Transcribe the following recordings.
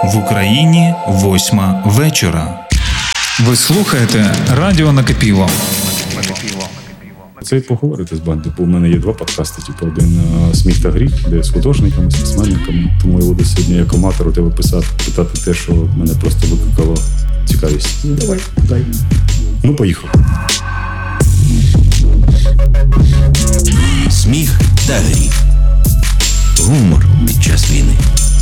В Україні 8 вечора. Ви слухаєте Радіо Накипіло. Це і поговорити з банди, бо в мене є два подкасти, типу один «Сміх та гріх», де з художниками, з письменниками. Тому я буду сьогодні як аматор у тебе питати те, що мене просто викликало цікавість. Давай. Ну, поїхав. Сміх та гріх. Гумор під час війни.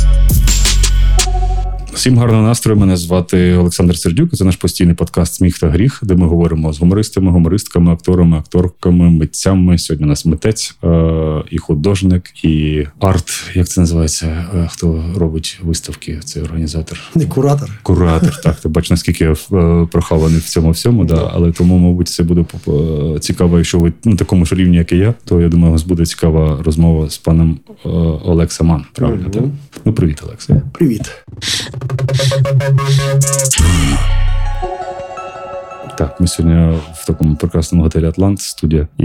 Всім гарного настрою. Мене звати Олександр Сердюк. Це наш постійний подкаст «Сміх та гріх», де ми говоримо з гумористами, гумористками, акторами, акторками, митцями. Сьогодні у нас митець, і художник, і арт. Як це називається? Хто робить виставки? Це організатор? Не куратор. Куратор, так. Ти бачиш, наскільки я прохаваний в цьому всьому. Да. Але тому, мабуть, це буде цікаво, якщо ви на такому ж рівні, як і я, то, я думаю, у вас буде цікава розмова з паном Олексаман. Правильно, так? Ну, привіт, Олексе. Привіт. Так, ми сьогодні в такому прекрасному готелі «Атлант», студія. І,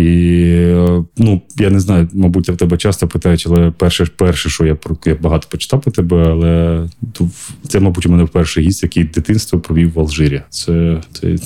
я не знаю, мабуть, я в тебе часто питають, але перше, що я багато почитав про тебе, але це, мабуть, у мене перший гість, який дитинство провів в Алжирі. Це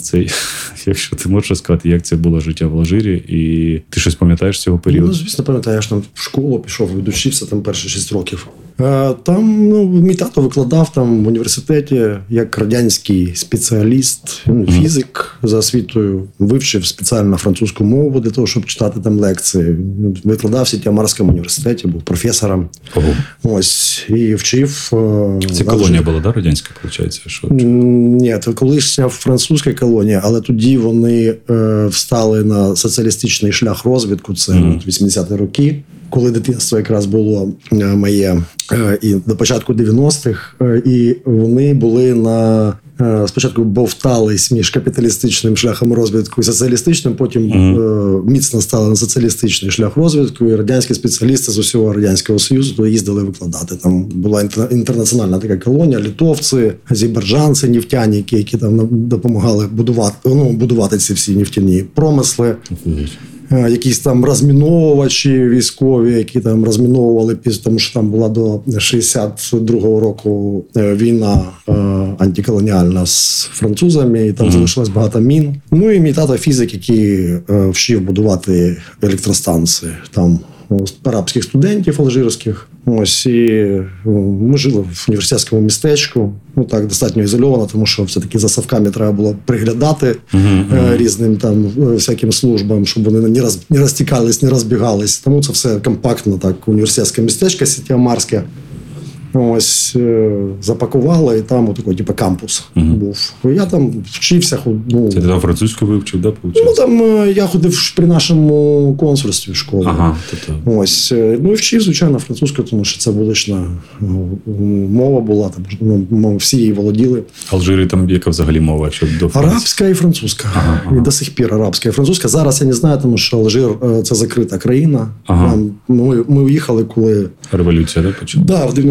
якщо ти можеш сказати, як це було життя в Алжирі, і ти щось пам'ятаєш з цього періоду? Ну, звісно, пам'ятаю, я ж там в школу пішов, відучився там перші 6 років. Там, мій тато викладав там в університеті як радянський спеціаліст, фізик за освітою, вивчив спеціально французьку мову для того, щоб читати там лекції. Викладав в Сіті-Амарському університеті, був професором. Ого. Ось, і вчив. Це колонія була, да, радянська, виходить? Ні, це колишня французька колонія, але тоді вони встали на соціалістичний шлях розвитку, це 80-ті роки, коли дитинство якраз було моє, і до початку 90-х, і вони були спочатку бовтались між капіталістичним шляхом розвитку і соціалістичним, потім міцно стали на соціалістичний шлях розвитку, і радянські спеціалісти з усього Радянського Союзу туди їздили викладати. Там була інтернаціональна така колонія, литовці, азербайджанці, нефтяники, які там допомагали будувати ці всі нефтяні промисли. Якісь там розміновувачі військові, які там розміновували, тому що там була до 62-го року війна антиколоніальна з французами, і там залишилось багато мін. Ну і мій тато фізик, який вчив будувати електростанції там арабських студентів алжирських. Ось, і ми жили в університетському містечку. Так, достатньо ізольовано, тому що все-таки за совками треба було приглядати різним там всяким службам, щоб вони не розтікались, не розбігались. Тому це все компактно, так, університетське містечко Сіті-Амарське. Ось, запакували, і там такий, типу, кампус був. Я там вчився. Ти там французьку вивчив, да, получилось? Там я ходив при нашому консульстві в школу. Ага, ось. І вчив, звичайно, французьку, тому що це вулична мова була, там, всі її володіли. Алжирі там яка взагалі мова? Арабська і французька. Ага. І до сих пір арабська і французька. Зараз я не знаю, тому що Алжир – це закрита країна. Ага. Ми уїхали, коли... Революція, да, почала? Да, в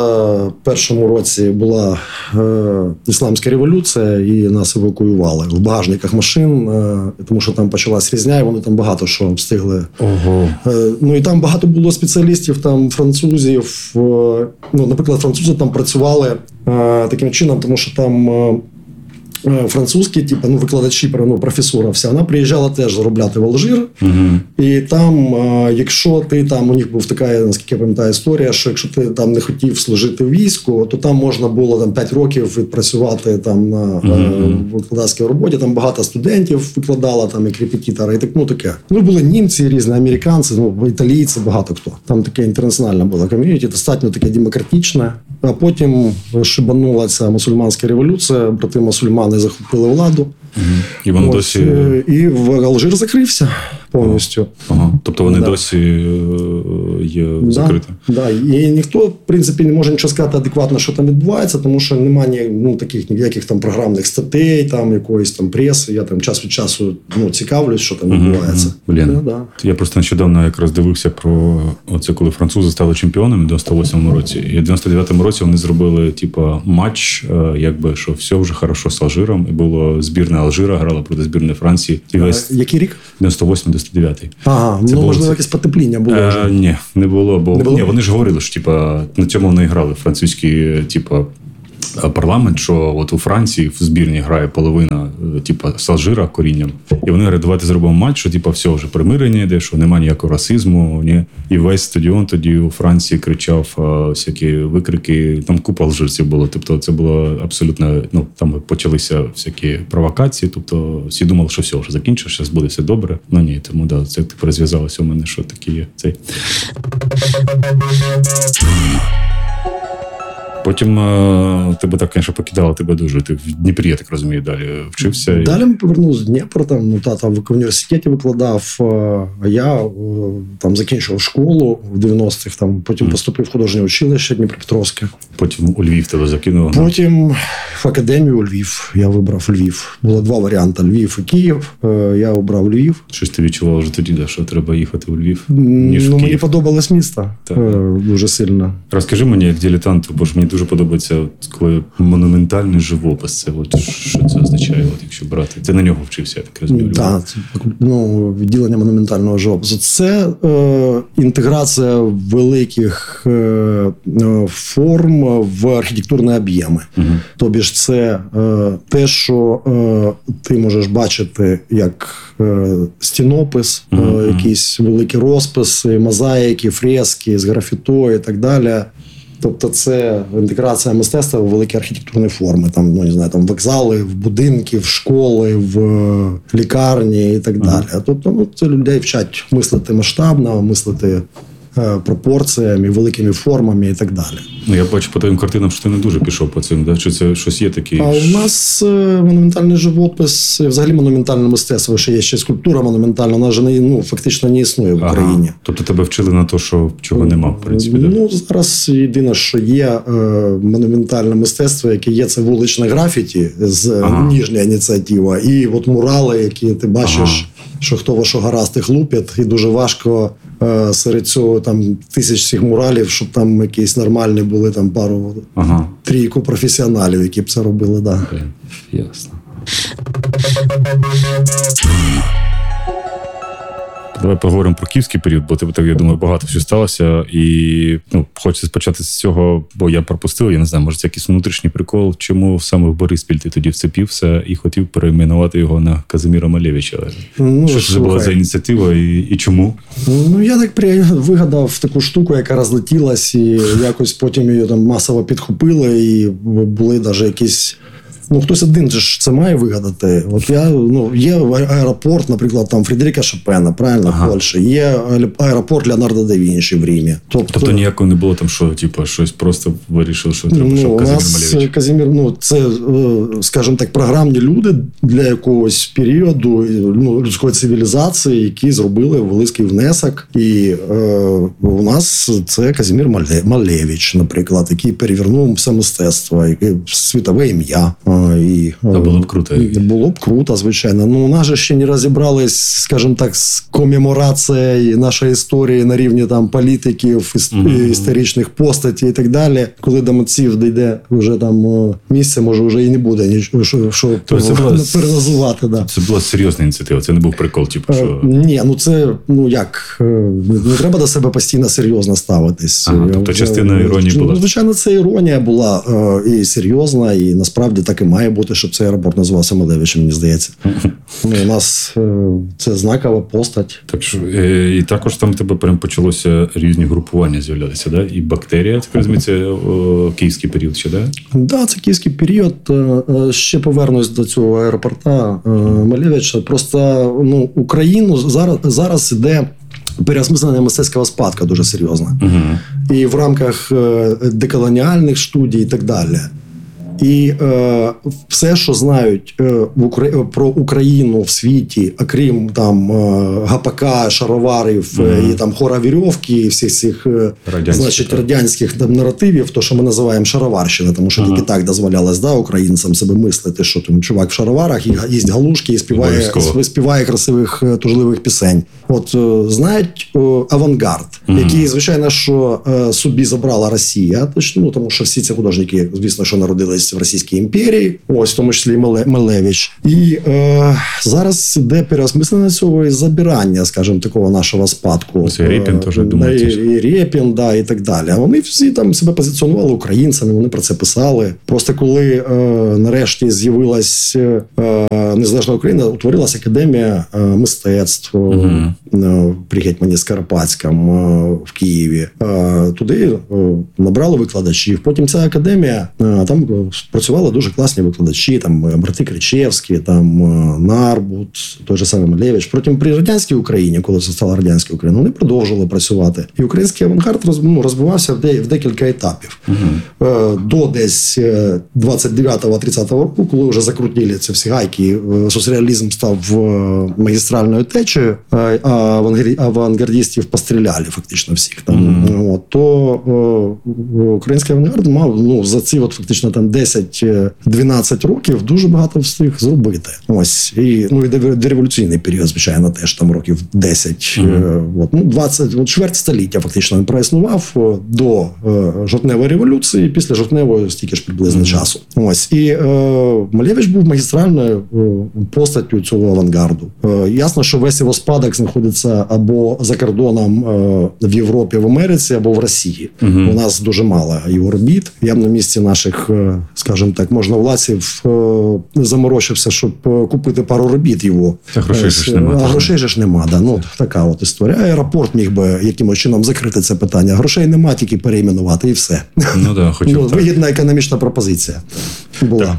91-му році була ісламська революція, і нас евакуювали в багажниках машин, тому що там почалась різня, і вони там багато що встигли. Ого. І там багато було спеціалістів, там французів. Наприклад, французи там працювали таким чином, тому що там французькі, викладачі, професура вся, вона приїжджала теж заробляти в Алжир. І там, якщо ти там, у них був така, наскільки я пам'ятаю, історія, що якщо ти там не хотів служити в війську, то там можна було там 5 років відпрацювати там на викладацькій роботі. Там багато студентів викладало, там і репетитори, і таке. Були німці різні, американці, італійці, багато хто. Там таке інтернаціональне було ком'юніті, достатньо таке демократичне. А потім шибанула ця мусульманська революція, брати мусульмани захопили владу. І воно досі... І Алжир закрився повністю. Ага. Тобто вони досі є закриті? Да. І ніхто, в принципі, не може нічого сказати адекватно, що там відбувається, тому що немає таких ніяких там програмних статей, там якоїсь там преси. Я там час від часу цікавлюсь, що там відбувається. Да. Я просто нещодавно якраз дивився про оце, коли французи стали чемпіонами в 98-му році. І в 99-му році вони зробили матч, якби, що все вже хорошо з Алжиром. І було збірна Алжира грала проти збірної Франції. Який рік? 98-99. Ага, можливо, якесь потепління було вже. Ні, не було, бо вони ж говорили, що на цьому вони грали французькі, парламент, що от у Франції в збірні грає половина, типа, з Алжира корінням. І вони говорять, давайте зробимо матч, що типа все вже примирення йде, що немає ніякого расизму. Ні. І весь стадіон тоді у Франції кричав всякі викрики. Там купа алжирців було. Тобто це було абсолютно, ну, там почалися всякі провокації. Тобто всі думали, що все, вже закінчилося, зараз буде все добре. Ну ні, тому да, це типу розв'язалося у мене, що таке є цей. Потім тебе так, звісно, покидало тебе дуже. Ти в Дніпрі, я так розумію, далі вчився. Далі ми повернулися в Дніпро, там, ну, тата в університеті викладав, а я там закінчив школу в 90-х, там, потім поступив в художнє училище Дніпропетровське. Потім у Львів тебе закинуло. Потім в академію у Львів. Я вибрав Львів. Було два варіанти: Львів і Київ. Я обрав Львів. Щось ти відчував вже тоді, що треба їхати у Львів, ніж в Київ? Мені подобалось місто дуже сильно. Розкажи мені, як дилетанту, бо ж мені дуже подобається, коли монументальний живопис. Це от, що це означає, от, якщо брати? Ти на нього вчився, я так розумію. Так, ну, відділення монументального живопису. Це інтеграція великих форм в архітектурні об'єми. Тобі ж це те, що ти можеш бачити як стінопис, якісь великі розписи, мозаїки, фрески з графіто і так далі. Тобто це інтеграція мистецтва в великі архітектурні форми. Там, ну, не знаю, там вокзали, в будинки, в школи, в лікарні і так далі. Тобто, ну, це людей вчать мислити масштабно, мислити пропорціями, великими формами і так далі. Ну, я бачу по твоїм картинам, що ти не дуже пішов по цим, да? Чи це щось є таке? А у нас монументальний живопис, взагалі монументальне мистецтво, ще є ще скульптура монументальна, вона ж не, ну, фактично не існує в Україні. Тобто тебе вчили на те, що чого нема, в принципі? Ну, зараз єдине, що є монументальне мистецтво, яке є, це вуличне графіті з Ніжня ініціатива, і от мурали, які ти бачиш, що хто во що гаразд їх лупять, і дуже важко серед цього там тисяч цих муралів, щоб там якісь нормальні були, там пару, трійку професіоналів, які б це робили, да. Ясно. Давай поговоримо про київський період, бо так, я думаю, багато всього сталося. І ну, хочеться почати з цього, бо я пропустив, я не знаю, може це якийсь внутрішній прикол, чому саме в Бориспіль ти тоді вцепився і хотів перейменувати його на Казиміра Малевича. Ну, що це була за ініціатива і чому? Ну, я так вигадав таку штуку, яка розлетілась, і якось потім її там масово підхопили, і були навіть якісь... Ну, хтось один же ж це має вигадати. От я, ну, є аеропорт, наприклад, там Фредеріка Шопена, правильно, в Польщі. Є аеропорт Леонардо да Вінчі в Римі. Тобто ніякого не було там, що, типу, щось просто вирішили, що треба, щоб Казимір Малевич? Казимір, ну, це, скажімо так, програмні люди для якогось періоду, ну, людської цивілізації, які зробили великий внесок. І у нас це Казимір Малевич, наприклад, який перевернув все мистецтво, яке світове ім'я. Було б круто. Було б круто, звичайно. Ну, у нас же ще не розібрались, скажімо так, з комеморацією нашої історії на рівні там політиків, історичних постатей і так далі. Коли до митців дійде вже там місце, може вже і не буде нічого, що переназивати. Да. Це була серйозна ініціатива, це не був прикол, типу, що... Ні, ну це, ну як, не треба до себе постійно серйозно ставитись. Тобто частина іронії була? Звичайно, це іронія була і серйозна, і насправді так і має бути, щоб цей аеропорт називався Малевичем, мені здається. Ну, у нас це знакова постать. Так що, і також там тебе прям почалося різні групування з'являтися, да? І бактерія, так розумію, це київський період ще, да? Да, це київський період. Ще повернусь до цього аеропорта Малевича. Просто, ну, Україну зараз іде переосмислення мистецького спадку дуже серйозно. І в рамках деколоніальних студій і так далі. І все, що знають про Україну в світі, окрім там гапака, шароварів і там хора вірьовки, і всіх цих радянських там наративів, то, що ми називаємо шароварщина, тому що тільки так дозволялось, да, українцям себе мислити, що там чувак в шароварах їсть галушки і співає красивих тужливих пісень. От знають авангард, який, звичайно, що собі забрала Росія, ну, тому що всі ці художники, звісно, що народились в Російській імперії, ось в тому числі Малевич. І зараз йде переосмислення цього і забирання, скажімо, такого нашого спадку. Це Рєпін теж, думаю. І Рєпін, да, і так далі. А вони всі там себе позиціонували українцями, вони про це писали. Просто коли нарешті з'явилась незалежна Україна, утворилася Академія мистецтв при гетьмані Скоропадському в Києві. Туди набрали викладачів. Потім ця академія, там працювали дуже класні викладачі, там брати Кричевські, там Нарбут, той же самий Малевич. Потім при радянській Україні, коли це стала радянська Україна, вони продовжували працювати. І український авангард розбивався в декілька етапів. До десь 29-30 року, коли вже закрутили ці всі гайки, соцреалізм став магістральною течею, а авангардистів постріляли фактично всіх. Там, то український авангард мав за ці фактично там 10-12 років дуже багато встиг зробити. Ось. І дореволюційний період, звичайно, теж там років 10. 20, чверть століття фактично він проіснував до жовтневої революції, після жовтневої стільки ж приблизно часу. Ось. І Малевич був магістральною постаттю цього авангарду. Ясно, що весь його спадок знаходиться або за кордоном в Європі, в Америці, або в Росії. У нас дуже мало його робіт. Я б на місці наших, скажімо так, можновладців заморочився, щоб купити пару робіт його. Та грошей ж нема. А грошей ж нема, да. Така от історія. Аеропорт міг би якимось чином закрити це питання. Грошей нема, тільки перейменувати і все. Ну да, вигідна економічна пропозиція була.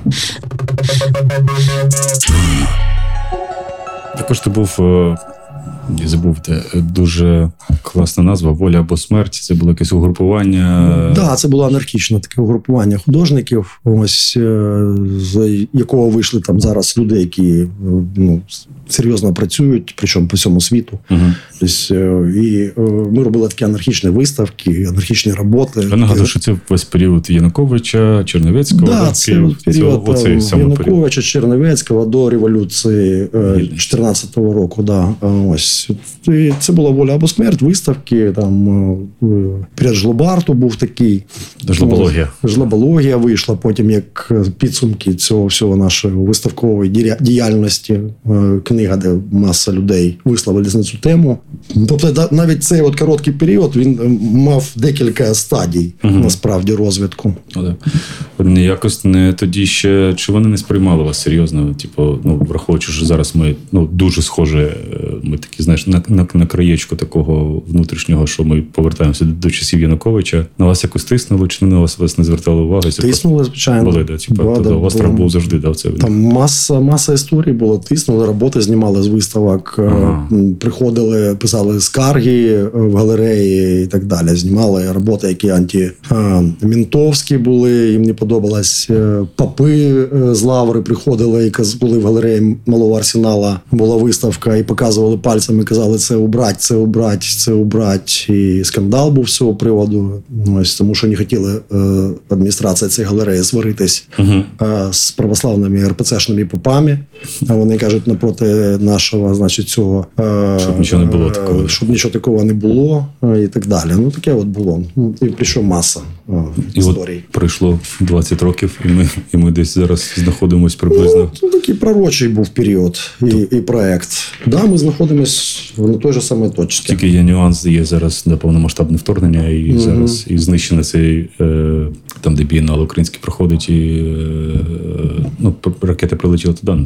Також ти був, я забув, дуже класна назва «Воля або смерть». Це було якесь угрупування. Так, це було анархічне таке угрупування художників, ось з якого вийшли там зараз люди, які серйозно працюють, причому по всьому світу. І ми робили такі анархічні виставки, анархічні роботи. Я нагадую, що це весь період Януковича, Черновецького. Так, це період Януковича, Черновецького до революції 14-го року. Да. Ось. І це була «Воля або смерть», виставки, там період Жлобарту був такий. Жлобологія вийшла потім як підсумки цього всього нашої виставкової діяльності. Книга, де маса людей висловились на цю тему. Тобто навіть цей короткий період, він мав декілька стадій, насправді, розвитку. Якось не тоді ще, чи вони не сприймали вас серйозно? Враховуючи, що зараз ми дуже схожі, ми такі, знаєш, на краєчку такого внутрішнього, що ми повертаємося до часів Януковича. На вас якось тиснули, чи на вас не звертали уваги? Тиснули, звичайно. Були, острах був завжди, це. Там маса історій було, тиснули, роботи знімали з виставок, приходили, писали скарги в галереї і так далі. Знімали роботи, які антимінтовські були, їм не подобалось. Папи з Лаври приходили, і коли в галереї Малого Арсенала була виставка, і показували пальцями, казали, це убрать, це убрать, це убрать. І скандал був з цього приводу. Ось, тому що не хотіли адміністрація цієї галереї сваритись з православними РПЦшними попами. А вони кажуть, напроти нашого, значить, цього... Щоб нічого не було такого. Щоб нічого такого не було і так далі. Таке було. І прийшов маса історій. І пройшло 20 років, і ми десь зараз знаходимося приблизно. Такий пророчий був період і проект. Да, ми знаходимося на той же самій точці. Тільки є нюанс, є зараз повномасштабне вторгнення, і зараз і знищено цей, там, де бієнал український проходить, і ракети прилетіли туди.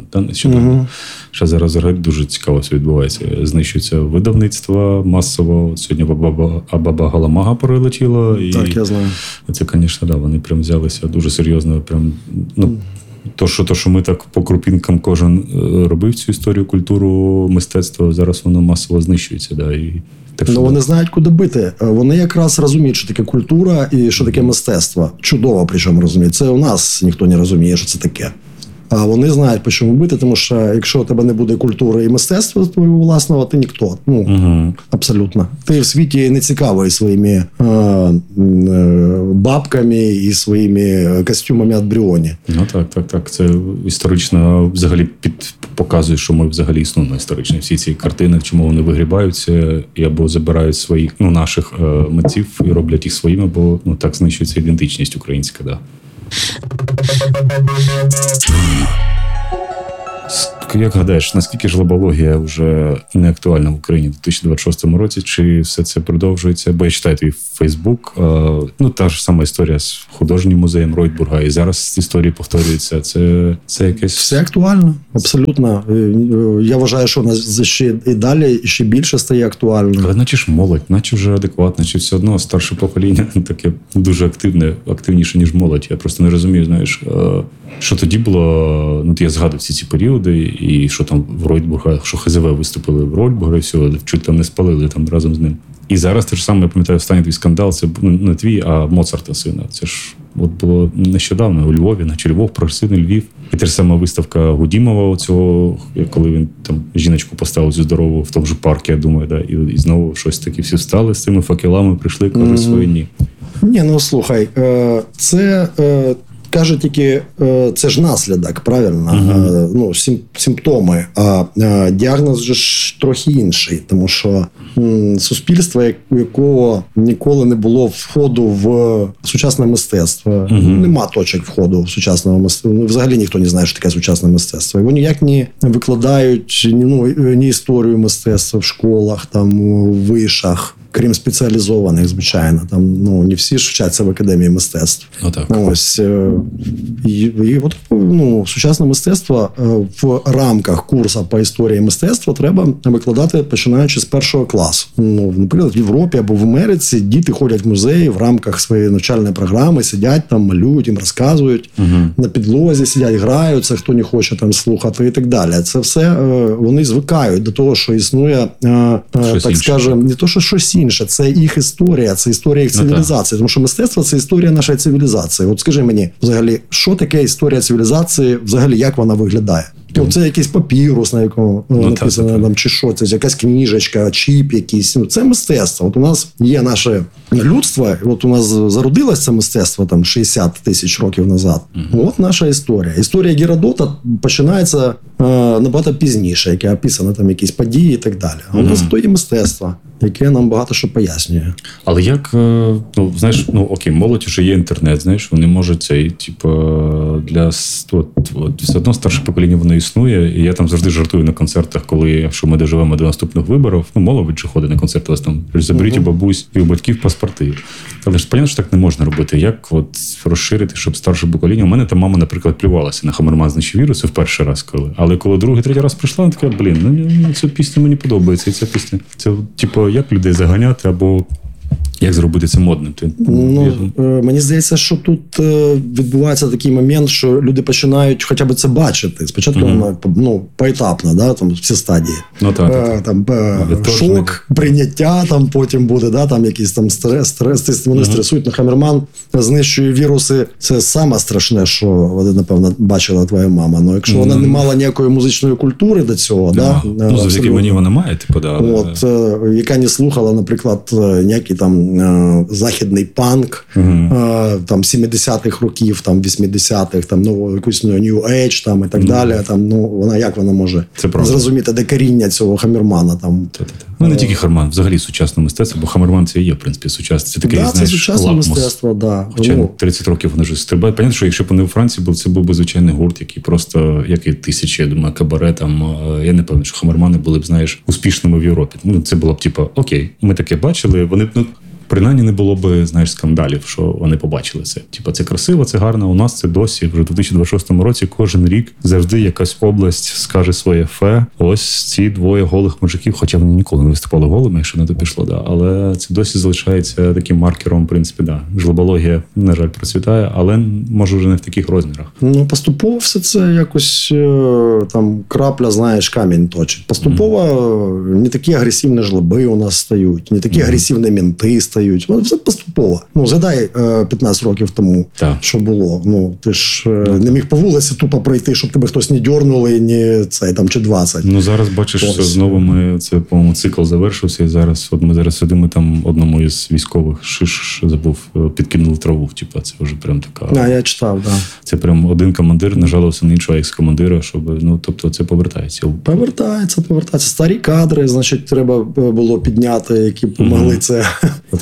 Що зараз дуже цікаво все відбувається. Знищуються видавництва масово. От сьогодні Абаба Галамага прилетіла. Так, я знаю. Це, звісно, вони прям взялися дуже серйозно. Прям, то, що ми так по крупінкам кожен робив цю історію, культуру, мистецтво, зараз воно масово знищується. Да, і так, вони знають, куди бити. Вони якраз розуміють, що таке культура і що таке мистецтво. Чудово, причому розуміють. Це у нас ніхто не розуміє, що це таке. А вони знають, по чому бити, тому що якщо у тебе не буде культури і мистецтва твого власного, ти ніхто. Абсолютно. Ти в світі не цікавий своїми бабками і своїми костюмами від Бріоні. Так. Це історично взагалі показує, що ми взагалі існуємо історично. Всі ці картини, чому вони вигрібаються і або забирають своїх, наших митців і роблять їх своїми, бо так знищується ідентичність українська, да. Як гадаєш, наскільки жлобологія вже не актуальна в Україні в 2026 році? Чи все це продовжується? Бо я читаю твій Фейсбук. Та ж сама історія з художнім музеєм Ройтбурга. І зараз історії повторюються. Це якесь... Все актуально, абсолютно. Я вважаю, що вона ще і далі ще більше стає актуальною. Але наче ж молодь, наче вже адекватна, чи все одно старше покоління таке дуже активніше, ніж молодь. Я просто не розумію, знаєш, що тоді було, я згадую всі ці періоди, і що там в Ройтбурга, що ХЗВ виступили в Ройтбурга, і все, чуть там не спалили там разом з ним. І зараз те ж саме, я пам'ятаю, останній твій скандал, це не твій, а Моцарта сина. Це ж було нещодавно у Львові, наче Львов, прогресивний Львів. І те ж сама виставка Гудімова цього, коли він там жіночку поставив зі здорову в тому ж парку, я думаю, да, і знову щось таке, всі встали з цими факелами, прийшли, кажуть свої ні. Ні, слухай, це... Каже тільки, це ж наслідок, правильно? Симптоми. А діагноз же ж трохи інший, тому що суспільство, у якого ніколи не було входу в сучасне мистецтво, нема точок входу в сучасне мистецтво, взагалі ніхто не знає, що таке сучасне мистецтво. Вони ніяк не викладають ні історію мистецтва в школах, там, у вишах. Крім спеціалізованих, звичайно. Там, не всі ж вчаться в академії мистецтв. Ось. І от, сучасне мистецтво в рамках курсу по історії мистецтва треба викладати, починаючи з 1 класу. Наприклад, в Європі або в Америці діти ходять в музеї в рамках своєї навчальної програми, сидять там, малюють, їм розказують, на підлозі сидять, граються, хто не хоче там слухати і так далі. Це все вони звикають до того, що існує, так скажемо, не то, що щось інше. Це їх історія, це історія їх цивілізації. Тому що мистецтво – це історія нашої цивілізації. От скажи мені, взагалі, що таке історія цивілізації, взагалі, як вона виглядає? Це якийсь папірус, на якому написано, там, чи що, це якась книжечка, чіп якийсь. Це мистецтво. От у нас є наше людство, от у нас зародилось це мистецтво там 60 тисяч років назад. От наша історія. Історія Геродота починається набагато пізніше, яке описано там якісь події і так далі. А у нас то є мистецтво, яке нам багато що пояснює. Але як, знаєш, окей, молодь вже є інтернет, знаєш, вони можуть цей, для все одно старше покоління воно існує, і я там завжди жартую на концертах, якщо ми доживемо до наступних виборів, молодь же ходить на концерти, вас там заберіть у бабусь і у батьків паспорти. Але ж, понятно, що так не можна робити. Як розширити, щоб старше покоління? У мене там мама, наприклад, плювалася на Хамерман знищив віруси в перший раз, але коли другий, третій раз прийшла, вона така, ця пісня мені подобається, і ця пісня. Це, як людей заганяти, або як зробити це модним? Мені здається, що тут відбувається такий момент, що люди починають хоча б це бачити. Спочатку поетапно, да, там всі стадії. Шок, прийняття, там потім буде, да, там якийсь там стрес, вони стресують. Хамерман знищує віруси. Це саме страшне, що вона, напевно, бачила твоя мама. Ну, якщо вона не мала ніякої музичної культури до цього, завдяки мені вона має, яка не слухала, наприклад, ніякий там західний панк, там 70-х років, там 80-х, там якусь New Age, там і так далі. Там, вона як вона може зрозуміти, де коріння цього Хамермана там. Не тільки Хамерман, взагалі сучасне мистецтво, бо Хамерман це і є, в принципі, сучасне. Це такий, це сучасне мистецтво, да. Хоча 30 років вони вже стрибають. Понятно, що якщо б вони у Франції були, це був би звичайний гурт, який просто, як і тисячі, я думаю, кабаре, там, я не певний, що Хамермани були б, знаєш, успішними в Європі. Це було б, окей, ми таке бачили, вони б, принаймні не було б, знаєш, скандалів, що вони побачили це. Це красиво, це гарно. У нас це досі. Вже в 2026 році кожен рік завжди якась область скаже своє фе. Ось ці двоє голих мужиків, хоча вони ніколи не виступали голими, якщо на то пішло, да. Але це досі залишається таким маркером, в принципі, да. Жлобологія, на жаль, процвітає, але може вже не в таких розмірах. Поступово все це якось там крапля, знаєш, камінь точить. Поступово не такі агресивні жлоби у нас стають, не такі агресивні менти стають. Все поступово. Згадай 15 років тому, що було. Ти ж не міг по вулиці тупо пройти, щоб тебе хтось не дьорнули, чи 20. Зараз бачиш, що знову це, по-моєму, цикл завершився, і зараз, ми зараз сидимо там одному із військових підкинули траву. Це вже прям така... я читав, да. Це прям один командир нажалився на іншого екс-командира, щоб, тобто це повертається. Повертається. Старі кадри, значить, треба було підняти, які помогли це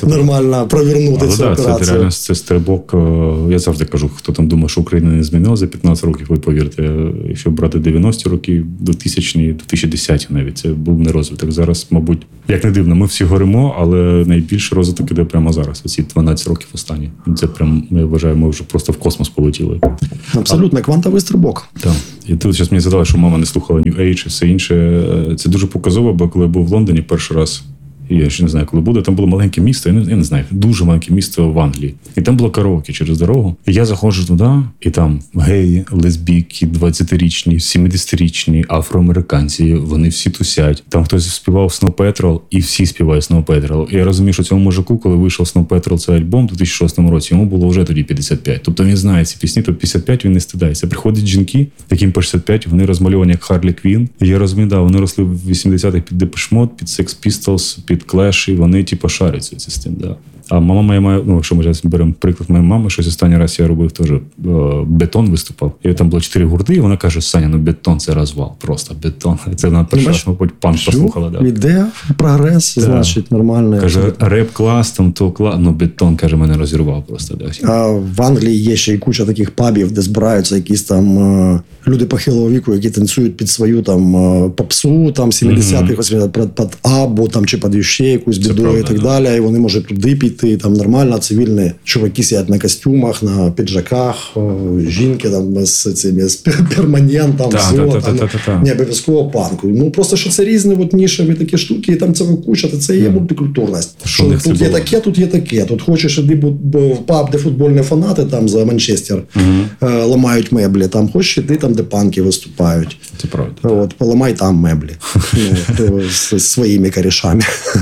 нормально провернути цю операцію. Це реально це стрибок. Я завжди кажу, хто там думає, що Україна не змінила за 15 років, ви повірте, якщо брати 90-ті роки, 2000-ті, 2010-ті навіть, це був не розвиток. Зараз, мабуть, як не дивно, ми всі горимо, але найбільший розвиток іде прямо зараз, оці 12 років останні. Це прям, я вважаю, ми вже просто в космос полетіли. Абсолютно, квантовий стрибок. Так. І тут зараз мені задали, що мама не слухала New Age і все інше. Це дуже показово, бо коли я був в Лондоні перший раз, і я ще не знаю, коли буде, там було маленьке місто, я не знаю, дуже маленьке місто в Англії. І там було караоке через дорогу. І я заходжу туди, і там геї, лесбійки, 20-річні, 70-річні, афроамериканці, вони всі тусять. Там хтось співав Snow Patrol, і всі співають Snow Patrol. І я розумію, що цьому мужику, коли вийшов Snow Patrol, цей альбом у 2006 році, йому було вже тоді 55. Тобто він знає ці пісні, то 55 він не стидається. Приходять жінки, яким по 65, вони розмальовані як Харлі Квін. І я розумію, да, вони росли в 80-х під Depeche Mode, під Sex Pistols, під Clash, і вони типу шаряться з цим, да. А мама моя має, ну, якщо ми зараз беремо приклад моєї мами, щось останній раз я робив теж Бетон виступав. І там було 4 гурти, і вона каже: Саня, ну Бетон це розвал, просто Бетон. Це вона перша раз, мабуть, панк послухала. Да. Іде прогрес, значить, нормально. Каже, реп-клас, там то клас, ну Бетон, каже, мене розірвав просто. Да. А в Англії є ще й куча таких пабів, де збираються якісь там люди похилого віку, які танцюють під свою там попсу, там 70-х, під Абу, там, чи під ще якусь біду і так далі. І вони можуть туди піти, там нормально, цивільні чуваки сидять на костюмах, на піджаках, жінки там з цими з перманентом, не обов'язково панку. Ну просто що це різні от нішеві такі штуки, і там це куча, то це є мультикультурність. Що тут є таке, тут є таке. Тут хочеш іди в паб, де футбольні фанати там за Манчестер ламають меблі, там хочеш іди там, де панки виступають. Це правда. От, поламай там меблі. Ну, з своїми корішами.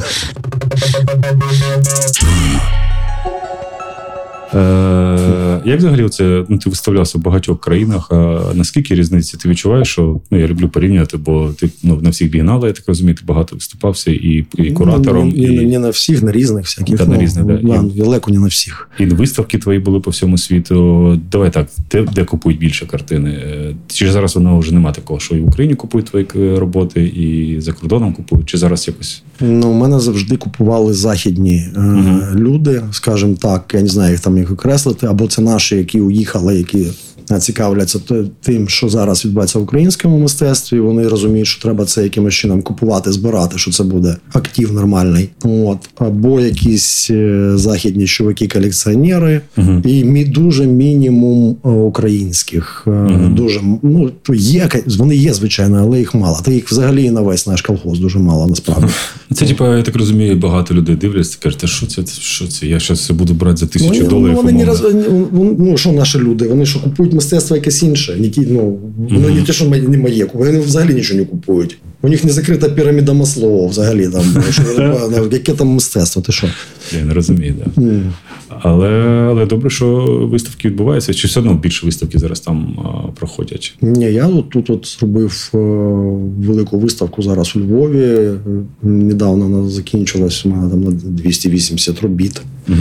Як взагалі це, ну, ти виставлявся в багатьох країнах, а наскільки різниці ти відчуваєш, що, ну, я люблю порівнювати, бо ти, ну, на всіх бієналах, я так розумію, ти багато виступався і куратором. Не на всіх, на різних всяких. Та, на різних, да. Далеко не на всіх. І виставки твої були по всьому світу. Давай так, де купують більше картини? Чи зараз воно вже немає такого, що і в Україні купують твої роботи, і за кордоном купують? Чи зараз якось? Ну, у мене завжди купували західні люди, скажімо так, я не знаю, їх там окреслити, або це наші, які уїхали, які цікавляться тим, що зараз відбувається в українському мистецтві. Вони розуміють, що треба це якимось чином купувати, збирати, що це буде актив нормальний. От. Або якісь західні чуваки-колекціонери, і дуже мінімум українських. Дуже, ну, є, вони є, звичайно, але їх мало. Та їх взагалі на весь наш колхоз дуже мало, насправді. Це, типу, я так розумію, багато людей дивляться, кажуть, що це? Я зараз буду брати за $1000. Ну, що наші люди? Вони що, купують мистецтво якесь інше? Воно не те, що не моє. Вони взагалі нічого не купують. У них не закрита піраміда Маслоу взагалі. Яке там мистецтво? Ти що? Я не розумію, так. Да. Але добре, що виставки відбуваються. Чи все одно більше виставки зараз там проходять? Ні, я тут зробив велику виставку зараз у Львові. Недавно вона закінчилась, у мене там на 280 робіт.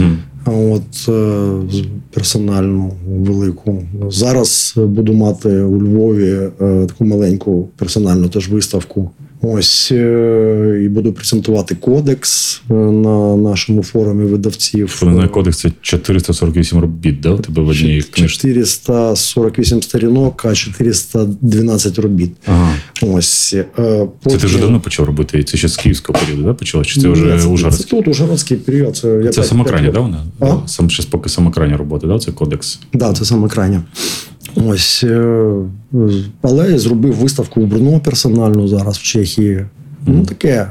От персональну велику. Зараз буду мати у Львові таку маленьку персональну теж виставку. Ось, і буду презентувати кодекс на нашому форумі видавців. Кодекс – це 448 робіт, да? У тебе в одній книжці? 448 сторінок, а 412 робіт. Ага. Ось. Це ти вже давно почав робити? Це ще з київського періоду, да, почало? Чи це вже ужгородський? Це тут ужгородський період. Це самокрайня, да, вона? Ще поки самокрайня роботи, да, це кодекс? Так, да, це самокрайня. Ось, але я зробив виставку в Брно персональну зараз в Чехії. Ну, таке.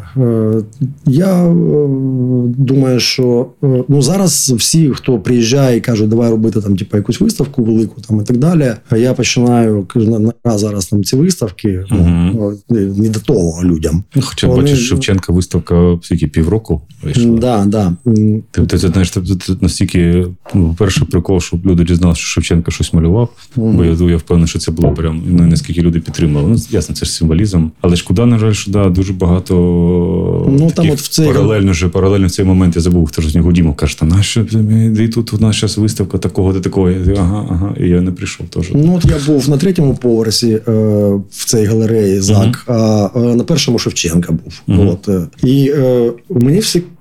Я думаю, що зараз всі, хто приїжджає і каже, давай робити там, типу, якусь виставку велику там, і так далі, я починаю зараз там ці виставки, не до того людям. Хоча бачиш, Шевченка виставка скільки, півроку вийшла. Да. Ти знаєш, це настільки, перший прикол, щоб люди дізналися, що Шевченка щось малював, бо я впевнений, що це було прям, наскільки люди підтримали. Ну, ясно, це ж символізм. Але шкода, на жаль, що дуже багато там от в цей... паралельно в цей момент я забув, хто ж з нього Дімов каже, та нащо, і тут у нас зараз виставка такого до такого. Ага, і я не прийшов теж. Ну, от я був на 3-му поверсі в цій галереї ЗАК, а на 1-му Шевченка був. От. І мені всі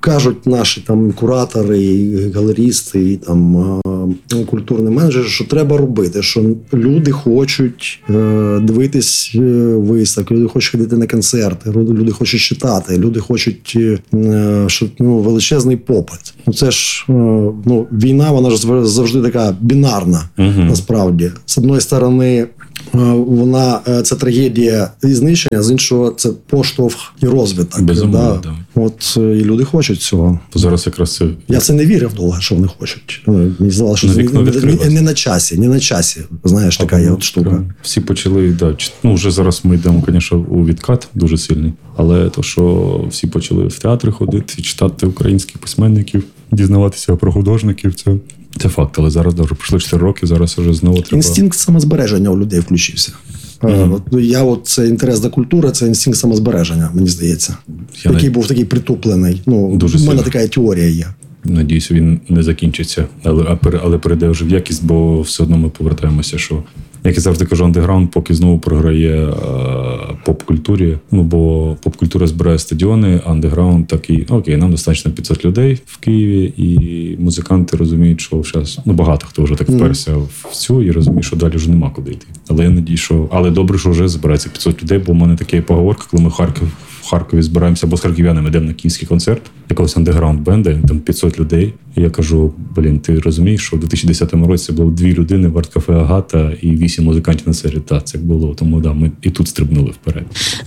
кажуть наші там куратори, і галеристи, і там культурні менеджери, що треба робити, що люди хочуть дивитись виставки, люди хочуть ходити на концерти, люди хочуть читати, люди хочуть величезний попит. Це ж війна, вона ж завжди така бінарна, насправді. З одної сторони, це трагедія і знищення, з іншого це поштовх і розвиток. Безумовно, да. От і люди хочуть цього. Зараз якраз це... Я це не вірив довго, що вони хочуть. Мені здавалося, що не на часі. Знаєш, така є от штука. Всі почали, вже зараз ми йдемо, звісно, у відкат дуже сильний, але то, що всі почали в театри ходити, читати українських письменників, дізнаватися про художників, це факт. Але зараз вже пройшло 4 роки, зараз вже знову треба... Інстинкт самозбереження у людей включився. Це інтерес до культури, це інстинкт самозбереження, мені здається. Який був такий притуплений. У мене така теорія є. Надіюсь, він не закінчиться, але перейде вже в якість, бо все одно ми повертаємося, що, як я завжди кажу, андеграунд поки знову програє поп-культурі, бо поп-культура збирає стадіони, а андеграунд такий, окей, нам достатньо 500 людей в Києві, і музиканти розуміють, що зараз, багато хто вже так вперся в цю і розуміє, що далі вже нема куди йти. Але я надію, що, але добре, що вже збирається 500 людей, бо в мене така поговорка, коли ми в Харкові збираємося, або з харків'янами йдемо на київський концерт, якогось андеграунд-бенда, там 500 людей. І я кажу, ти розумієш, що в 2010 році було 2 людини в арт-кафе «Агата» і 8 музикантів на сцені. Так, це було. Тому ми і тут стрибнули вперед.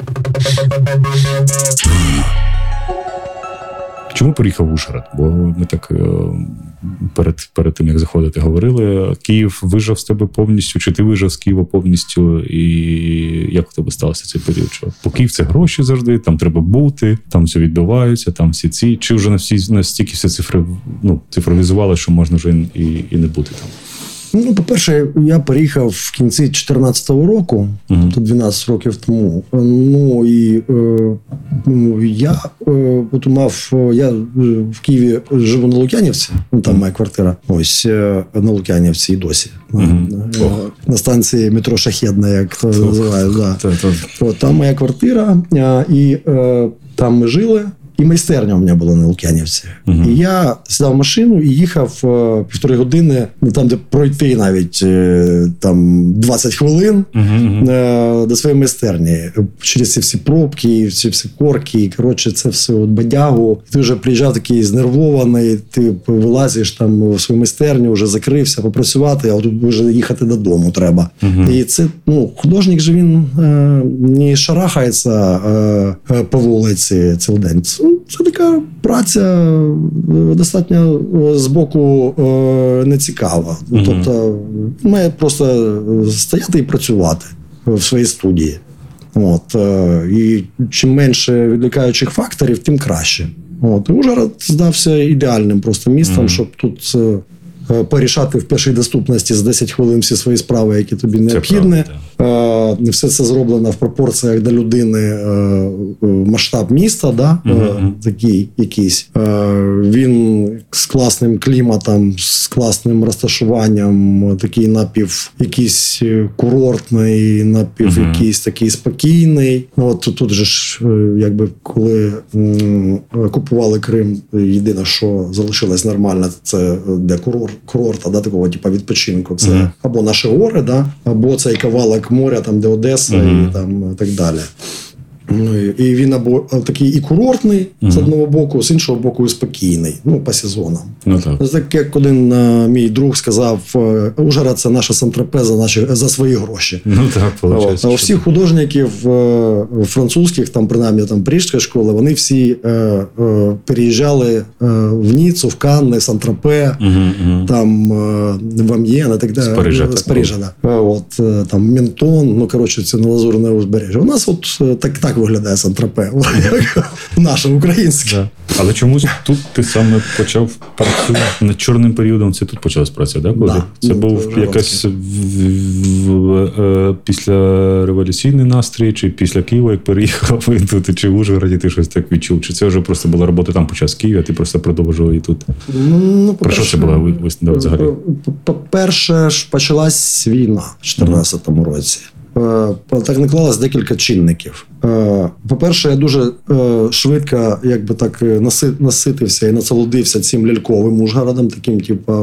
Чому приїхав в Ужгород? Бо ми так перед тим, як заходити, говорили. Київ вижив з тебе повністю, чи ти вижив з Києва повністю? І як у тебе стався цей період? Що по Київ це гроші завжди, там треба бути, там все відбувається, там всі ці. Чи вже настільки всі цифри цифровізували, що можна вже і не бути там? По-перше, я переїхав в кінці 2014 року, тобто 12 років тому. Я в Києві живу на Лук'янівці, там моя квартира, ось на Лук'янівці і досі. На станції метро Шахедна, як то називають. Там моя квартира, і там ми жили. І майстерня у мене була на Лук'янівці. І я сідав в машину і їхав 1,5 години, там, де пройти навіть 20 хвилин до своєї майстерні. Через ці всі пробки, ці всі корки, це все бадягу. Ти вже приїжджав такий знервований, ти вилазиш там в свою майстерню, вже закрився попрацювати, а тут вже їхати додому треба. І це, художник же він не шарахається по вулиці цілий день. Це така праця достатньо з боку нецікава. Тобто має просто стояти і працювати в своїй студії. І чим менше відлікаючих факторів, тим краще. Ужгород здався ідеальним просто містом, щоб тут порішати в першій доступності за 10 хвилин всі свої справи, які тобі необхідні. Все це зроблено в пропорціях до людини, масштаб міста, такий якийсь. Він з класним кліматом, з класним розташуванням, такий напів якийсь курортний, напів якийсь такий спокійний. Тут же ж, коли купували Крим, єдине, що залишилось нормально, це для курорта, такого типу відпочинку. Це або наші гори, або цей кавалок моря, там де Одеса і там так далі. І він або такий і курортний, з одного боку, з іншого боку і спокійний, по сезонам. Так, як один мій друг сказав, Ужгород – це наша Сан-Тропе за свої гроші. А у всіх художників французьких, принаймні парижської школи, вони всі переїжджали в Ніццу, в Канни, Сан-Тропе, в Амьєн, і так далі. З Парижа. Там Ментон, це на Лазурне узбережжя. У нас так виглядає Сан-Тропе. Наша, українська. Але чомусь тут ти саме почав працювати над чорним періодом, це тут почалась праця, так? Це був якась після революційний настрій, чи після Києва, як переїхав, і тут, чи в Ужгороді ти щось так відчув? Чи це вже просто була робота там під час Києва, а ти просто продовжував і тут? Про що це була взагалі? По-перше, почалась війна в 2014 році. так наклалось декілька чинників. По-перше, я дуже швидко якби так наситився і насолодився цим ляльковим Ужгородом, таким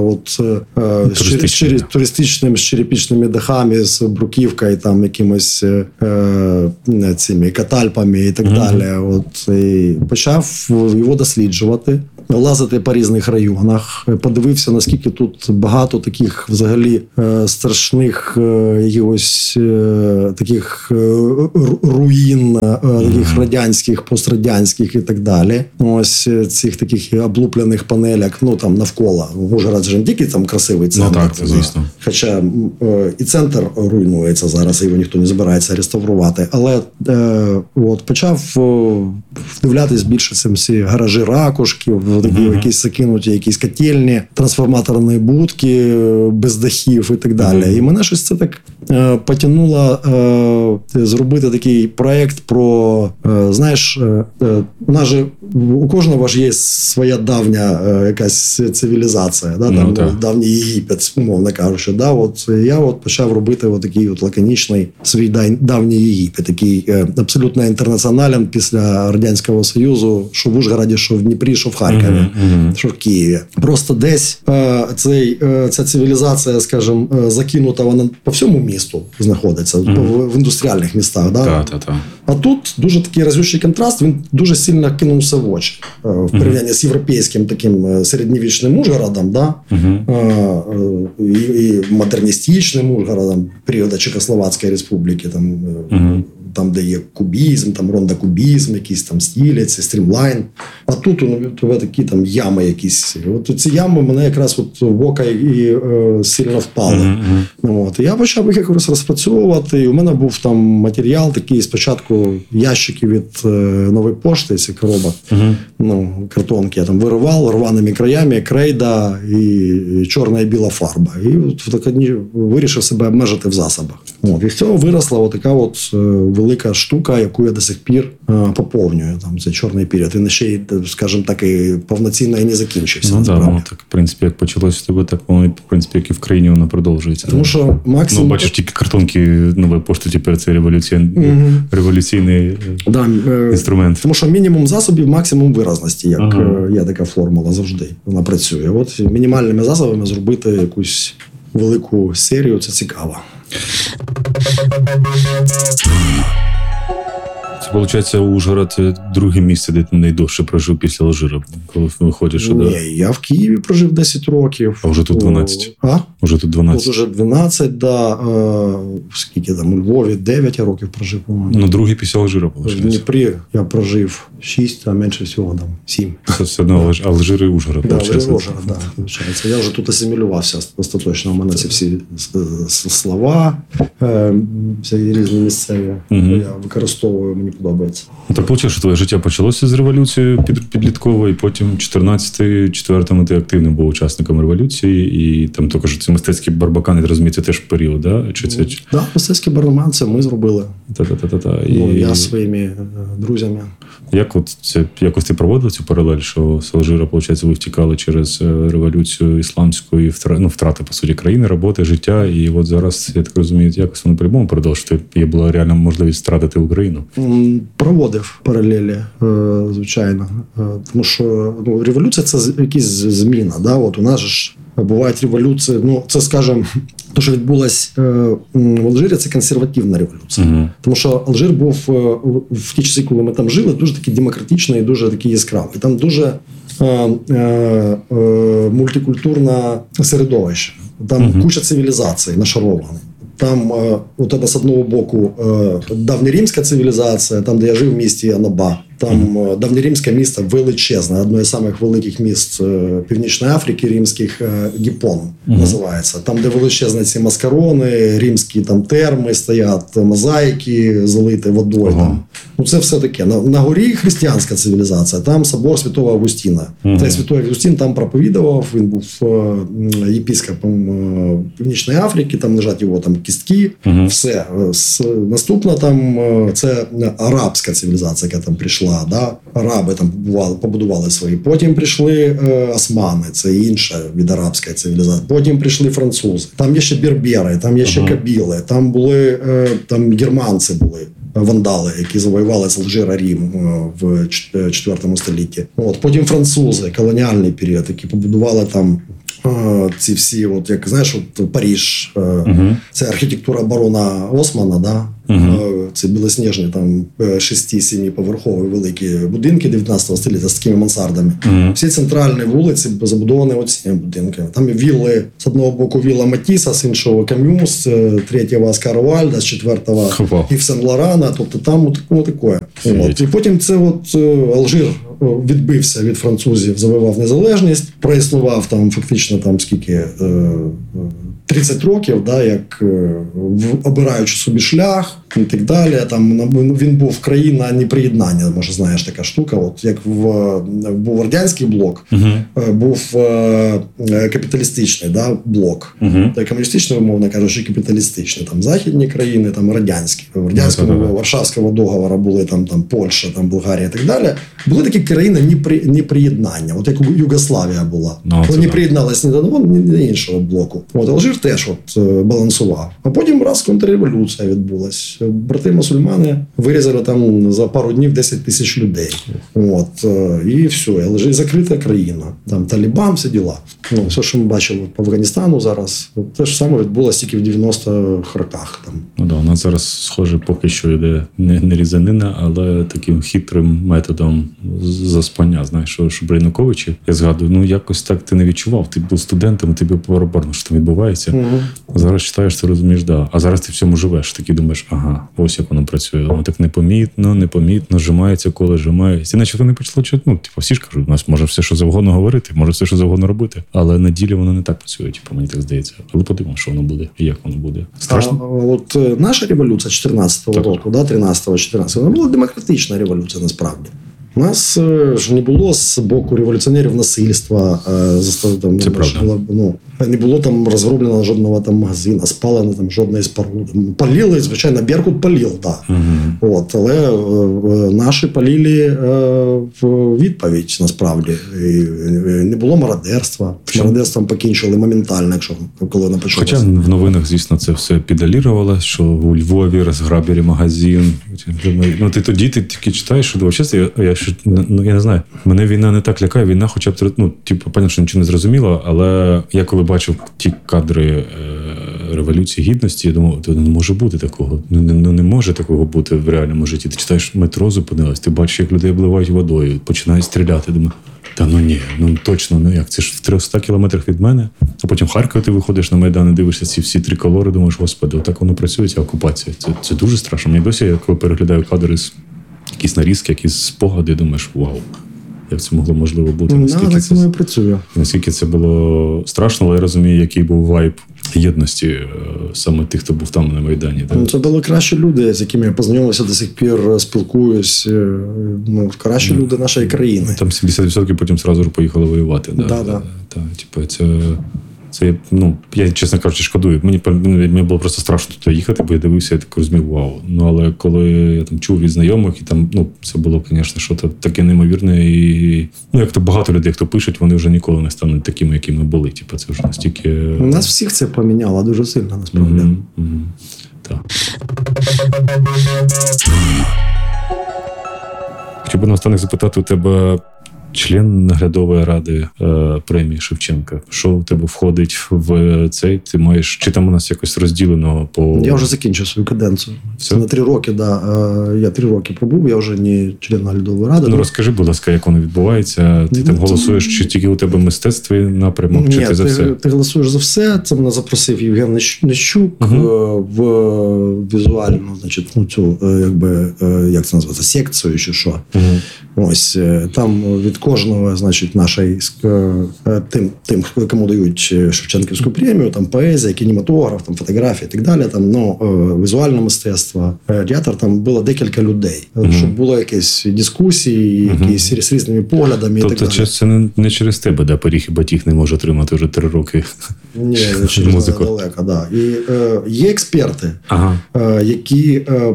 туристичним, з черепичними дахами, з бруківкою, там якимось цими катальпами і так далі. І почав його досліджувати, лазити по різних районах, подивився, наскільки тут багато таких взагалі страшних якихось таких руїн, таких радянських, пострадянських і так далі. Ось цих таких облуплених панелях, там навколо. Ужгород же не тільки там красивий центр. Так, це звісно. Хоча і центр руйнується зараз, його ніхто не збирається реставрувати. Але почав вдивлятись більше всі гаражі ракушків, такі якісь закинуті, якісь котельні, трансформаторні будки без дахів і так далі. І мене щось це так потягнуло зробити такий проєкт про, знаєш, у кожного ж є своя давня якась цивілізація, давній Єгипет, умовно кажучи. Я почав робити такий такий свій давній Єгипет, такий абсолютно інтернаціонален після Радянського Союзу, що в Ужгороді, що в Дніпрі, що в Харкові, що в Києві. Просто десь ця цивілізація, скажімо, закинута, вона по всьому місту знаходиться, в індустріальних містах. А тут дуже такий разючий контраст, він дуже сильно кинувся в очі. В порівнянні з європейським таким середньовічним Ужгородом, і модерністичним Ужгородом періоду Чехословацької республіки, там, де є кубізм, там рондокубізм, якісь там стіліці, стрімлайн. А тут такі там ями якісь. Ці ями мене якраз в око і сильно впали. І я почав їх якось розпрацьовувати. І у мене був там матеріал такий, спочатку ящики від Нової пошти, ці коробок, картонки я там виривав рваними краями, крейда і чорна і біла фарба. І вирішив себе обмежити в засобах. І з цього виросла така велика штука, яку я до сих пір поповнюю. Це чорний період. Він ще й, скажімо так, і повноцінно і не закінчився. Так, в принципі, як почалось в тебе, так воно, в принципі, як і в країні воно продовжується. Тому що максимум... бачиш, тільки картонки Нової пошти тепер це революційний інструмент. Тому що мінімум засобів, максимум виразності, як є така формула завжди. Вона працює. Мінімальними засобами зробити якусь велику серію, це цікаво. Це, виходить, Ужгород – це друге місце, де ти найдовше прожив після Алжира, коли виходиш? Ні, я в Києві прожив 10 років. А вже тут 12? Уже тут 12? Тут уже 12, да. Скільки там, у Львові 9 років прожив, по-моєму. Другий після Алжира, виходить. В Дніпрі я прожив 6, а менше всього там 7. Це все одно Алжир і Ужгород, виходить. Ужгород, виходить. Я вже тут асимілювався остаточно. У мене ці всі слова, всі різні місцеві. Я використовую, мені подобається. Так виходить, що твоє життя почалося з революції підліткової, і потім 14-4 ти активним був учасником революції, і там також ці мистецькі барбакани, я розумію, це теж період, да? Так, мистецький барбакан, це ми зробили. Я зі своїми друзями. Якось ти проводив цю паралель, що з Алжира, виходить, ви втікали через революцію ісламську і втрати, по суті, країни, роботи, життя, і зараз, я так розумію, якось воно по-любому продовжити. Є була реальна можливість втратити Україну. Проводив паралелі, звичайно. Тому що революція – це якась зміна. Да? У нас ж бувають революції, це, скажімо, те, що відбулось в Алжирі, це консервативна революція. Тому що Алжир був в ті часи, коли ми там жили, дуже такий демократичний і дуже такий яскравий. Там дуже мультикультурне середовище. Там куча цивілізацій нашарованих. Там у тебе з одного боку давньоримська цивілізація, там, де я жив в місті Анаба. Там давньоримське місто величезне, одне з самих великих міст Північної Африки, римських, Гіпон називається. Там, де величезні ці маскарони, римські там терми стоять, мозаїки залиті водою. Там. Це все таке. На горі християнська цивілізація, там собор Святого Августіна. Цей Святой Августін там проповідував, він був єпископом Північної Африки, там лежать його там кістки, все. Наступна там це арабська цивілізація, яка там прийшла. пішла, да? Араби там побудували свої. Потім прийшли османи, це інша від арабської цивілізації. Потім прийшли французи. Там є ще бербери, там є ще кабіли, там були там германці були. Вандали, які завоювали з Алжира Рим в 4 столітті. Потім французи, колоніальний період, які побудували там ці всі, як знаєш, Париж, це архітектура барона Османа, да? Це білосніжні там 6-7 поверхові великі будинки 19 століття з такими мансардами. Всі центральні вулиці забудовані оціми будинками. Там вілли, з одного боку вілла Матіса, з іншого Кам'ю, з третього Оскара Вальда, з четвертого Ів Сен-Лорана, тобто там таке. І потім це Алжир відбився від французів, завоював незалежність, проіснував там фактично там скільки 30 років, да, як обираючи собі шлях і так далі. Там він був країна неприєднання, може знаєш така штука. Як був радянський блок, був капіталістичний, да, блок. Комуністичний, умовно кажучи, капіталістичний. Там західні країни, там радянські. Радянського Варшавського договору були там Польща, там Болгарія і так далі. Були такі країни неприєднання. Як Югославія була. Вони приєдналися ні до одного, ні до іншого блоку. Алжир теж балансував. А потім раз контрреволюція відбулась. Брати-мусульмани вирізали там за пару днів 10 тисяч людей. І все. Алжир закрита країна. Там Талібан, всі діла. Все, що ми бачили по Афганістану зараз, те ж саме відбулося тільки в 90-х роках. У нас зараз, схоже, поки що йде не різанина, але таким хитрим методом заспання. Знаєш, що при Януковичі, я згадую, якось так ти не відчував. Ти був студентом, тобі барабарно, що там відбувається. Зараз читаєш, ти розумієш, да. А зараз ти в цьому живеш. Такий думаєш, ага, ось як воно працює. Воно так непомітно, зжимається, коли зжимається. Іначе вони почали чути, всі ж кажуть, у нас може все, що завгодно говорити, може все, що завгодно робити. Але на ділі воно не так працює, мені так здається. Але подивимо, що воно буде і як воно буде. Страшно. Наша революція 14-го року, 13-14, вона була демократична революція, насправді. У нас ж не було з боку революціонерів насильства, це правда. Не було там розроблено жодного там магазину, спалено там жодної споруди. Паліли, звичайно, Беркут палів, так. Але наші паліли в відповідь, насправді. І не було мародерства. З мародерством покінчили моментально, коли воно почалося. Хоча в новинах, звісно, це все підалірувало, що у Львові розграбили магазин. Ти тоді тільки читаєш, що я не знаю, мене війна не так лякає, війна хоча б, понятно, що нічого не зрозуміло, але я коли бачив ті кадри Революції Гідності, я думав, не може бути такого, не може такого бути в реальному житті. Ти читаєш, метро зупинилось, ти бачиш, як людей обливають водою, починають стріляти, думаю, точно, як, це ж в 300 кілометрах від мене, а потім в Харкові ти виходиш на Майдан і дивишся ці всі триколори, думаєш, господи, отак воно працює, ця окупація, це дуже страшно. Мені досі, коли переглядаю кадри з якісь нарізки, якісь спогади, думаєш, вау, як це могло можливо бути. Наскільки це було страшно, але я розумію, який був вайб єдності саме тих, хто був там на Майдані. Це були кращі люди, з якими я познайомився до сих пір, спілкуюсь. Кращі люди нашої країни. Там 70% потім одразу поїхали воювати. Це, я, чесно кажучи, шкодую. Мені було просто страшно туди їхати, бо я дивився, я так розумів, вау. Але коли я там чув від знайомих, і там, це було, звісно, щось таке неймовірне. І, як то багато людей, хто пишуть, вони вже ніколи не стануть такими, якими були. Це вже настільки... Нас всіх це поміняло дуже сильно, насправді. Так. Хотів би наостанок запитати у тебе, член наглядової ради премії Шевченка. Що у тебе входить в цей? Ти маєш, чи там у нас якось розділено по... Я вже закінчив свою каденцію. Це на 3 роки, Я 3 роки пробув, я вже не член наглядової ради. Розкажи, будь ласка, як воно відбувається? Ти там голосуєш, чи тільки у тебе мистецтві напрямок, чи ти за все? Ти голосуєш за все. Це мене запросив Євген Нещук в візуальну, цю, як це називається, секцію, чи що. Ось, там від кожного, нашої, тим, кому дають Шевченківську премію, там поезія, кінематограф, там фотографія і так далі, там, візуальне мистецтво, театр, там було декілька людей, щоб було якісь дискусії, якісь з різними поглядами і так далі. Тобто це не через тебе, Пиріг і Батіг не може отримати вже 3 роки музику? Ні, далеко, І є експерти, які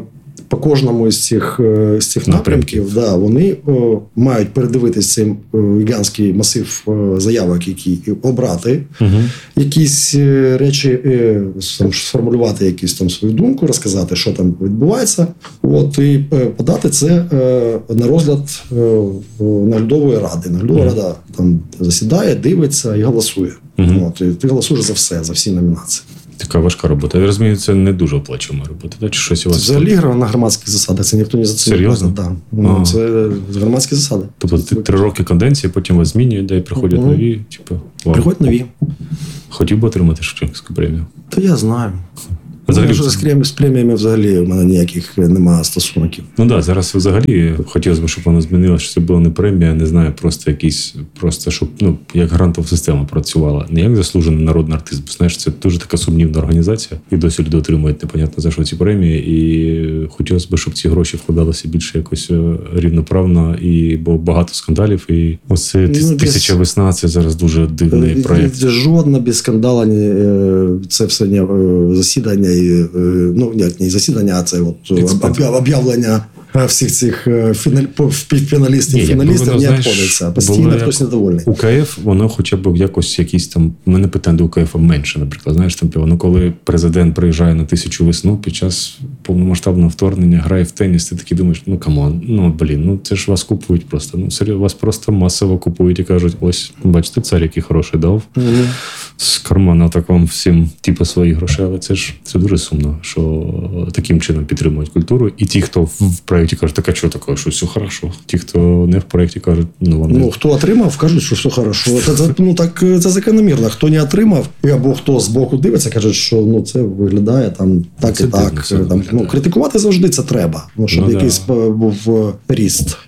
по кожному з цих напрямків, да, вони мають передивитися цей гігантський масив заявок, які обрати, якісь речі, сформулювати якусь там свою думку, розказати, що там відбувається, і подати це на розгляд наглядової ради. Наглядова рада там засідає, дивиться і голосує. І ти голосуєш за все, за всі номінації. Така важка робота. Я розумію, це не дуже оплачувана робота. Так? Чи щось у вас взагалі гра на громадських засадах. Це ніхто не за це. Серйозно? Да. Це громадські засади. Тобто 3 роки конденції, потім вас змінюють, і приходять нові. Приходять нові. Хотів би отримати Шевченківську премію? Та я знаю. Взагалі, з преміями взагалі в мене ніяких немає стосунків. Ну так, зараз взагалі хотілося б, щоб воно змінилося, що це була не премія, не знаю, просто якийсь, щоб, як грантова система працювала. Не як заслужений народний артист, бо, знаєш, це дуже така сумнівна організація, і досі люди отримують непонятно за що ці премії, і хотілося б, щоб ці гроші вкладалися більше якось рівноправно, бо багато скандалів, і оце «Тисяча весна» – це зараз дуже дивний проєкт. Жодна без скандалу, це все засідання, не засідання, а це об'явлення всіх цих фіналістів не обходиться. Постійно хтось недовольний. УКФ, воно хоча б якось якісь там, у мене питань до УКФ менше, наприклад. Знаєш, там, коли президент приїжджає на 1000 весну під час повномасштабного вторгнення, грає в теніс, ти такий думаєш, камон, це ж вас купують просто. Вас просто масово купують і кажуть, ось, бачите, цар, який хороший дав. З кармана так вам всім, свої гроші, але це дуже сумно, що таким чином підтримують культуру. І ті, хто в проєкті кажуть, так а що таке, що все хорошо. Ті, хто не в проєкті, кажуть, вам не... хто отримав, кажуть, що все хорошо. Це закономірно. Хто не отримав, або хто збоку дивиться, каже, що це виглядає так і так. Критикувати завжди це треба, щоб якийсь був ріст.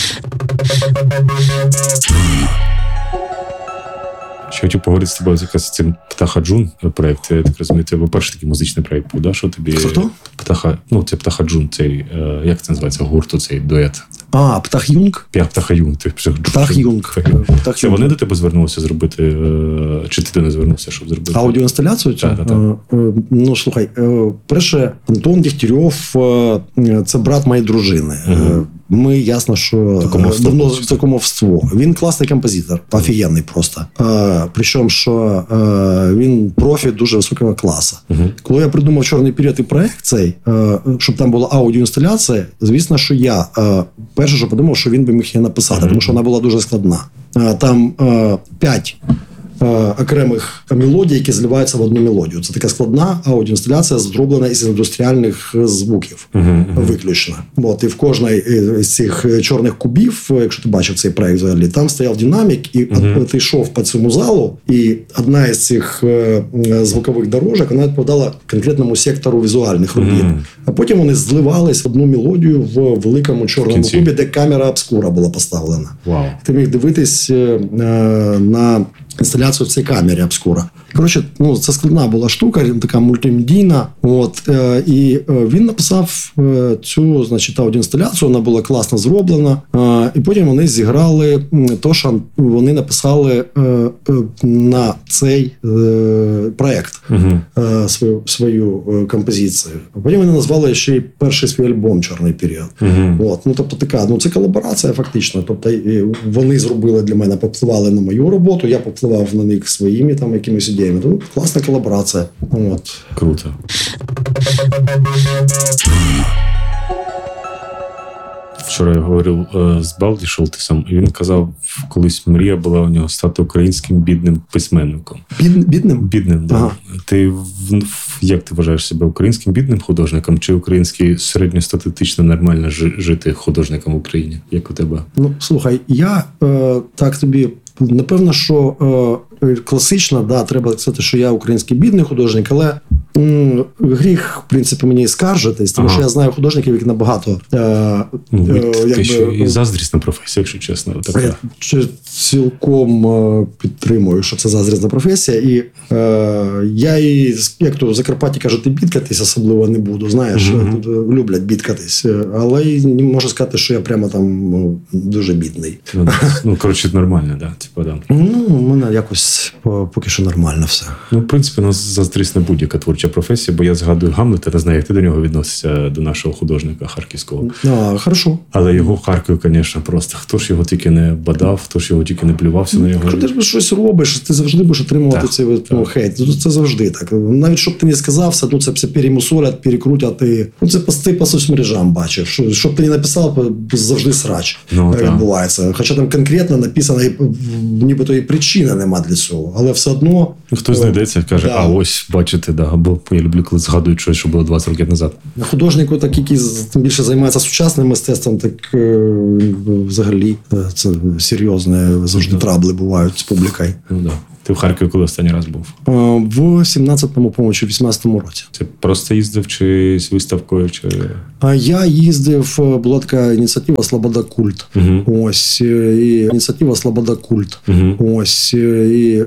Що хотів поговорити з тобою з цим «Птаха-Джун» проєкт. Я так розумію, це перший такий музичний проєкт був, да? Що тобі... Хто? Це «Птаха-Джун», цей, як це називається, гурт, цей дует. «Птах-Юнг»? «Птах-Юнг». «Птах-Юнг». Це вони до тебе звернулися зробити, чи ти не звернувся, щоб зробити? Аудіоінсталяцію? Так. Слухай, перше, Антон Дігтярьов – це брат моєї дружини. Ми, ясно, що давно знайомство. Він класний композитор, офігенний просто. Причому, що він профі дуже високого класу. Коли я придумав «Чорний період» і проект цей, щоб там була аудіоінсталяція, звісно, що я перше, що подумав, що він би міг її написати, тому що вона була дуже складна. Там 5 окремих мелодій, які зливаються в одну мелодію. Це така складна аудіоінсталяція, зроблена із індустріальних звуків, виключно. І в кожній з цих чорних кубів, якщо ти бачив цей проєкт взагалі, там стояв динамік, і ти йшов по цьому залу, і одна із цих звукових дорожок, вона відповідала конкретному сектору візуальних робіт. А потім вони зливались в одну мелодію в великому чорному кубі, де камера обскура була поставлена. Wow. Ти міг дивитись на інсталяцію в цій камері обскура. Коротше, це складна була штука, така мультимедійна. І він написав цю, аудіоінсталяцію, вона була класно зроблена. І потім вони зіграли то, що вони написали на цей проєкт, свою композицію. А потім вони назвали ще й перший свій альбом «Чорний період». Тобто така, це колаборація фактично. Тобто вони зробили для мене, попливали на мою роботу, я попливав на них своїми там якимись ідеями. Класна колаборація. Круто. Вчора я говорив з Балді Шолтисом, і він казав, колись мрія була у нього стати українським бідним письменником. Бідним? Бідним, так. Ага. Як ти вважаєш себе українським бідним художником, чи український середньостатистично нормально жити художником в Україні? Як у тебе? Слухай, я так тобі... Напевно, що класично, треба сказати, що я український бідний художник, але гріх, в принципі, мені скаржитись, тому що я знаю художників, які набагато... І заздрісна професія, якщо чесно. Я цілком підтримую, що це заздрісна професія, і я як то в Закарпатті кажуть, ти бідкатись особливо не буду, знаєш, люблять бідкатись, але не можу сказати, що я прямо там дуже бідний. Коротше, нормально, так? У мене якось поки що нормально все. В принципі, у нас заздрісна будь-яка творча ще професія, бо я згадую Гамлета, не знаю, як ти до нього відносишся, до нашого художника харківського. Хорошо. Але його в Харкові, звісно, просто. Хто ж його тільки не бадав, хто ж його тільки не плювався на нього. Якщо ти ж щось робиш, ти завжди будеш отримувати цей хейт. Це завжди так. Навіть щоб ти не сказав, все одно це все перемусолять, перекрутять. Це ти по соцмережам бачиш. Щоб ти не написав, завжди срач відбувається. Хоча там конкретно написано, нібито і причини нема для цього. Але все одно... Хтось знайдеться, каже, а ось, бачите, або я люблю, коли згадують щось, що було 20 років назад. Художнику, так, який тим більше займається сучасним мистецтвом, так взагалі це серйозні завжди трабли бувають з публікою. Ну да. Ти в Харкові коли останній раз був? В 17-му, по-моєму, чи 18-му році. Це просто їздив чи з виставкою? Чи... Я їздив, була така ініціатива «Слобода Культ». Ось, і ініціатива «Слобода Культ». Ось, і